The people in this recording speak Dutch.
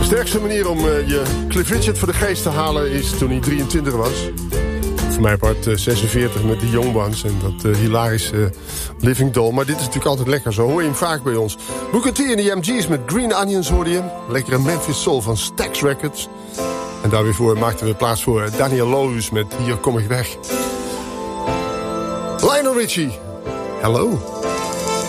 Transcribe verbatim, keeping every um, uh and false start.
sterkste manier om uh, je Cliff Richard voor de geest te halen is toen hij drieëntwintig was. Voor mij part uh, zesenveertig met de Young Ones en dat uh, hilarische uh, Living Doll. Maar dit is natuurlijk altijd lekker, zo hoor je hem vaak bij ons. Booker T en de M G's met Green Onions hoorde je. Lekkere Memphis Soul van Stax Records. En daar weer voor maakten we plaats voor uh, Daniel Lohuus met Hier kom ik weg. Lionel Richie, hello.